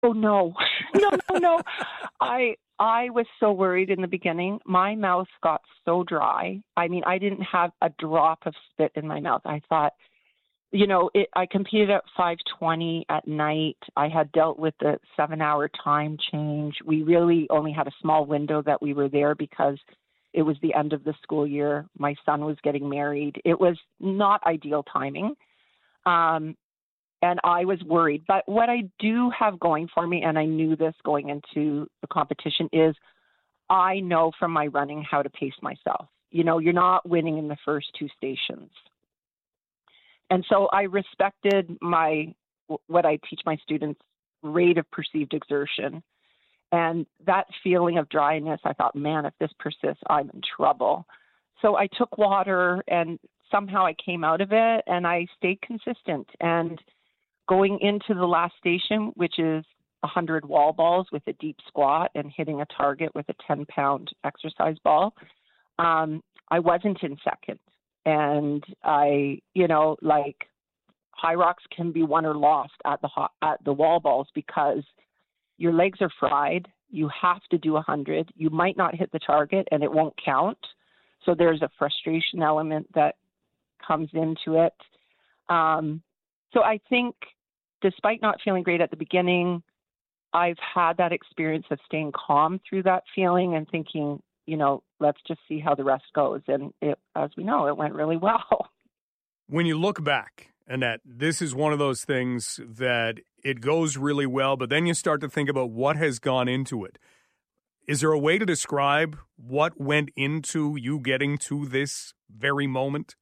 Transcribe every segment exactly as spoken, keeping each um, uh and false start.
Oh, no. no, no, no. I I was so worried in the beginning. My mouth got so dry. I mean, I didn't have a drop of spit in my mouth. I thought, you know, it, I competed at five twenty at night. I had dealt with the seven-hour time change. We really only had a small window that we were there because it was the end of the school year. My son was getting married. It was not ideal timing. Um, and I was worried. But what I do have going for me, and I knew this going into the competition, is I know from my running how to pace myself. You know, you're not winning in the first two stations. And so I respected my, what I teach my students, rate of perceived exertion. And that feeling of dryness, I thought, man, if this persists, I'm in trouble. So I took water and somehow I came out of it and I stayed consistent. And going into the last station, which is one hundred wall balls with a deep squat and hitting a target with a ten pound exercise ball, um, I wasn't in second. And I, you know, like high rocks can be won or lost at the hot, at the wall balls because your legs are fried. You have to do one hundred. You might not hit the target and it won't count. So there's a frustration element that comes into it. Um, so I think despite not feeling great at the beginning, I've had that experience of staying calm through that feeling and thinking, you know, let's just see how the rest goes. And it, as we know, it went really well. When you look back, Annette, this is one of those things that it goes really well, but then you start to think about what has gone into it. Is there a way to describe what went into you getting to this very moment?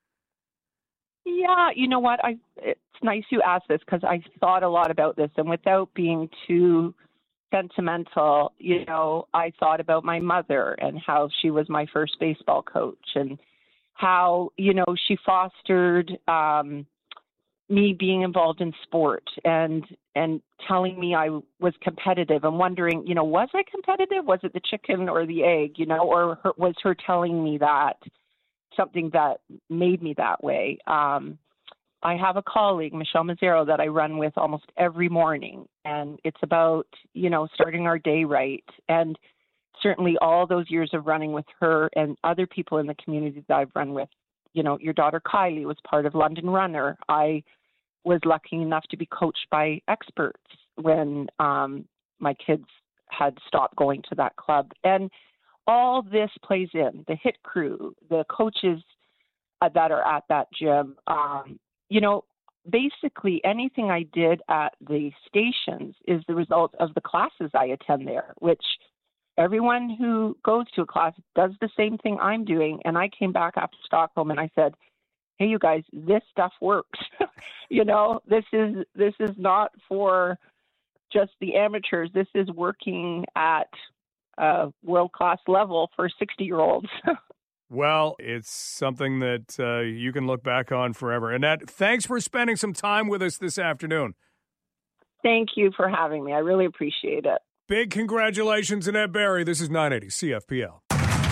Yeah, you know what? I it's nice you asked this because I thought a lot about this, and without being too sentimental, you know, I thought about my mother and how she was my first baseball coach and how, you know, she fostered um, me being involved in sport and and telling me I was competitive and wondering, you know, was I competitive? Was it the chicken or the egg, you know, or her, was her telling me that something that made me that way? Um, I have a colleague, Michelle Mazzaro, that I run with almost every morning, and it's about, you know, starting our day right. And certainly all those years of running with her and other people in the community that I've run with, you know, your daughter Kylie was part of London Runner. I was lucky enough to be coached by experts when um, my kids had stopped going to that club. And all this plays in, the hit crew, the coaches uh, that are at that gym. Um, you know, basically anything I did at the stations is the result of the classes I attend there, which everyone who goes to a class does the same thing I'm doing. And I came back after Stockholm and I said, hey, you guys, this stuff works. you know, this is this is not for just the amateurs. This is working at a world-class level for sixty-year-olds. Well, it's something that uh, you can look back on forever. Annette, thanks for spending some time with us this afternoon. Thank you for having me. I really appreciate it. Big congratulations, Annette Barry. This is nine eighty C F P L.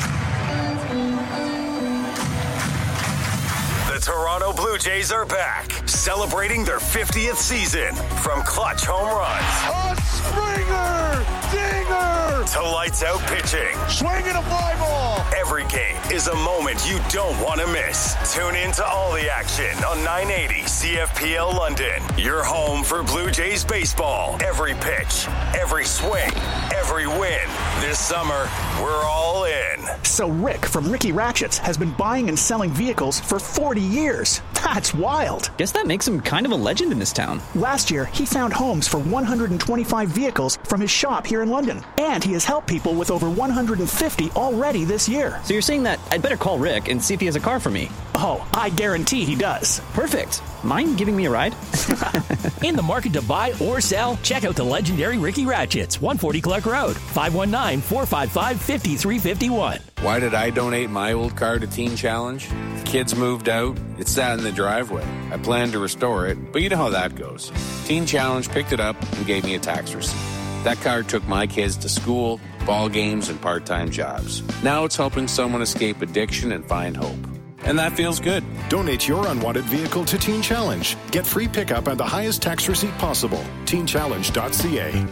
The Toronto Blue Jays are back, celebrating their fiftieth season. From clutch home runs, a Springer dinger, to lights out pitching, swinging a fly ball. Every game is a moment you don't want to miss. Tune in to all the action on nine eighty C F P L London. Your home for Blue Jays baseball. Every pitch, every swing, every win. This summer, we're all in. So Rick from Ricky Ratchets has been buying and selling vehicles for forty years. That's wild. Guess that makes him kind of a legend in this town. Last year, he found homes for one hundred twenty-five vehicles from his shop here in London. And he has helped people with over one hundred fifty already this year. So you're saying that I'd better call Rick and see if he has a car for me? Oh, I guarantee he does. Perfect. Mind giving me a ride? In the market to buy or sell? Check out the legendary Ricky Ratchets, one forty Clark Road, five one nine, four five five, five three five one. Why did I donate my old car to Teen Challenge? The kids moved out. It sat in the driveway. I planned to restore it, but you know how that goes. Teen Challenge picked it up and gave me a tax receipt. That car took my kids to school, ball games, and part-time jobs. Now it's helping someone escape addiction and find hope. and that feels good. Donate your unwanted vehicle to Teen Challenge. Get free pickup and the highest tax receipt possible. teen challenge dot c a.